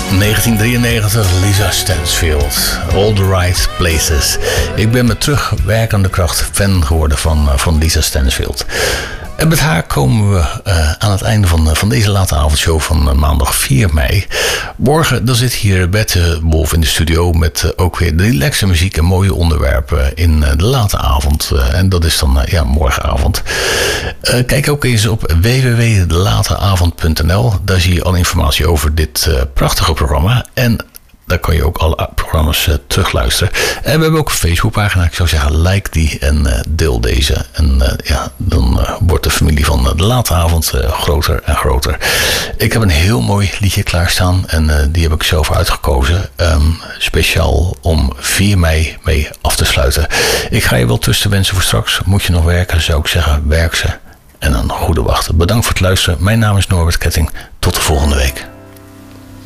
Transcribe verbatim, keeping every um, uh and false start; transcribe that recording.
negentien drieënnegentig, Lisa Stansfield, All the Right Places. Ik ben met terugwerkende kracht fan geworden van, van Lisa Stansfield. En met haar komen we uh, aan het einde van, van deze late avondshow van uh, maandag vier mei. Morgen dan zit hier Bette Wolf in de studio met uh, ook weer de relaxe muziek en mooie onderwerpen in uh, de late avond. Uh, en dat is dan uh, ja, morgenavond. Uh, kijk ook eens op w w w punt de late avond punt n l. Daar zie je al informatie over dit uh, prachtige programma. En daar kan je ook alle programma's uh, terugluisteren. En we hebben ook een Facebookpagina. Ik zou zeggen, like die en uh, deel deze. En uh, ja, dan uh, wordt de familie van uh, de late avond uh, groter en groter. Ik heb een heel mooi liedje klaarstaan. En uh, die heb ik zelf uitgekozen. Um, speciaal om vier mei mee af te sluiten. Ik ga je wel tussen wensen voor straks. Moet je nog werken, zou ik zeggen, werk ze. En een goede wacht. Bedankt voor het luisteren. Mijn naam is Norbert Ketting. Tot de volgende week.